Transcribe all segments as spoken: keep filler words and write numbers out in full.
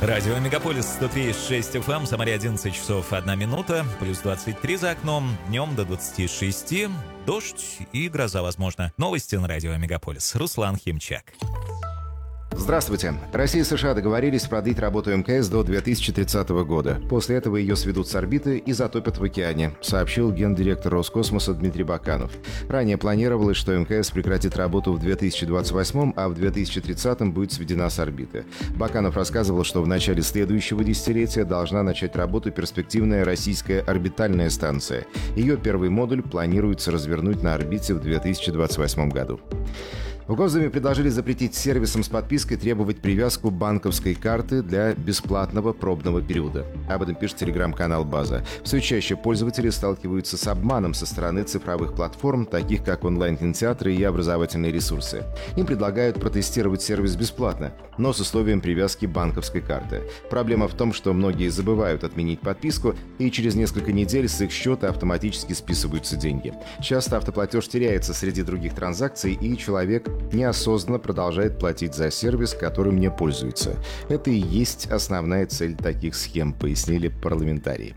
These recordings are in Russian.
Радио Мегаполис сто три и шесть эф эм, Самаре одиннадцать часов одна минута, плюс двадцать три за окном, днем до двадцати шести, дождь и гроза возможно. Новости на Радио Мегаполис. Руслан Химчак. Здравствуйте. Россия и США договорились продлить работу эм ка эс до две тысячи тридцатого года. После этого ее сведут с орбиты и затопят в океане, сообщил гендиректор Роскосмоса Дмитрий Баканов. Ранее планировалось, что эм ка эс прекратит работу в две тысячи двадцать восьмом, а в две тысячи тридцатом будет сведена с орбиты. Баканов рассказывал, что в начале следующего десятилетия должна начать работу перспективная российская орбитальная станция. Ее первый модуль планируется развернуть на орбите в две тысячи двадцать восьмом году. В Госдуме предложили запретить сервисам с подпиской требовать привязку банковской карты для бесплатного пробного периода. Об этом пишет телеграм-канал «База». Все чаще пользователи сталкиваются с обманом со стороны цифровых платформ, таких как онлайн-кинотеатры и образовательные ресурсы. Им предлагают протестировать сервис бесплатно, но с условием привязки банковской карты. Проблема в том, что многие забывают отменить подписку, и через несколько недель с их счета автоматически списываются деньги. Часто автоплатеж теряется среди других транзакций, и человек неосознанно продолжает платить за сервис, которым не пользуется. Это и есть основная цель таких схем, пояснили парламентарии.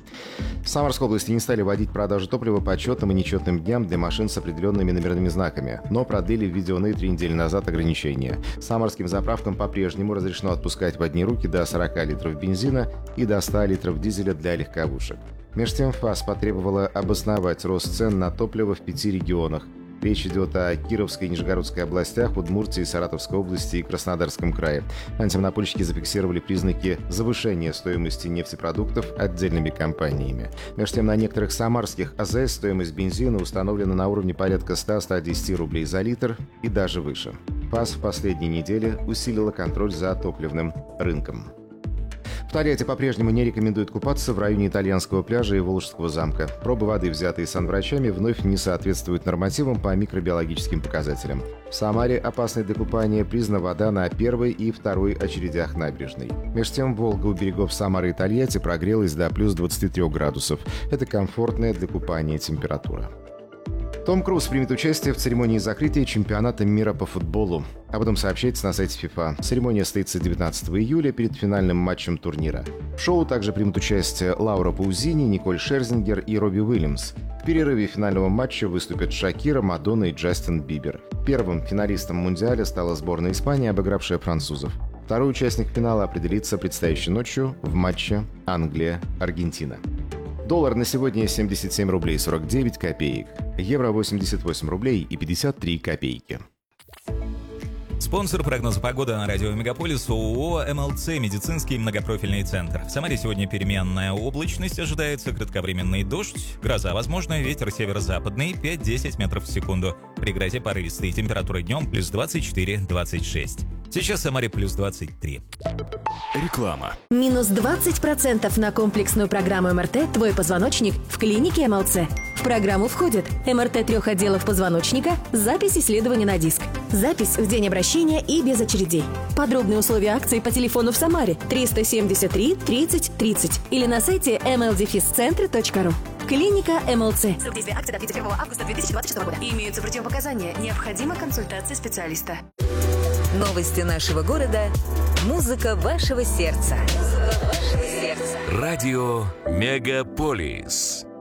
В Самарской области не стали вводить продажу топлива по четным и нечетным дням для машин с определенными номерными знаками, но продлили введенные три недели назад ограничения. Самарским заправкам по-прежнему разрешено отпускать в одни руки до сорока литров бензина и до ста литров дизеля для легковушек. Между тем, ФАС потребовала обосновать рост цен на топливо в пяти регионах. Речь идет о Кировской и Нижегородской областях, Удмуртии, Саратовской области и Краснодарском крае. Антимонопольщики зафиксировали признаки завышения стоимости нефтепродуктов отдельными компаниями. Между тем, на некоторых самарских а зэ эс стоимость бензина установлена на уровне порядка ста — ста десяти рублей за литр и даже выше. ФАС в последние недели усилила контроль за топливным рынком. В Тольятти по-прежнему не рекомендуют купаться в районе итальянского пляжа и Волжского замка. Пробы воды, взятые санврачами, вновь не соответствуют нормативам по микробиологическим показателям. В Самаре опасной для купания признана вода на первой и второй очередях набережной. Между тем, Волга у берегов Самары и Тольятти прогрелась до плюс двадцати трёх градусов. Это комфортная для купания температура. Том Круз примет участие в церемонии закрытия чемпионата мира по футболу. Об этом сообщается на сайте FIFA. Церемония состоится девятнадцатого июля перед финальным матчем турнира. В шоу также примут участие Лаура Паузини, Николь Шерзингер и Робби Уильямс. В перерыве финального матча выступят Шакира, Мадонна и Джастин Бибер. Первым финалистом Мундиаля стала сборная Испании, обыгравшая французов. Второй участник финала определится предстоящей ночью в матче Англия-Аргентина. Доллар на сегодня семьдесят семь рублей сорок девять копеек. Евро восемьдесят восемь рублей и пятьдесят три копейки. Спонсор прогноза погоды на Радио Мегаполис ООО эм эл цэ «Медицинский многопрофильный центр». В Самаре сегодня переменная облачность, ожидается кратковременный дождь, гроза возможна, ветер северо-западный пять-десять метров в секунду. При грозе порывистые, температура днем плюс двадцать четыре — двадцать шесть. Сейчас в Самаре плюс двадцать три. Реклама. Минус двадцать процентов на комплексную программу эм эр тэ «Твой позвоночник» в клинике эм эл цэ. В программу входит эм эр тэ трех отделов позвоночника, запись исследования на диск, запись в день обращения и без очередей. Подробные условия акции по телефону в Самаре триста семьдесят три тридцать тридцать или на сайте эм эл дефис центр точка ру. Клиника эм эл цэ. Срок действия акции до тридцать первого августа две тысячи двадцать шестого года. Имеются противопоказания. Необходима консультация специалиста. Новости нашего города. Музыка вашего сердца. Музыка вашего сердца. Радио Мегаполис.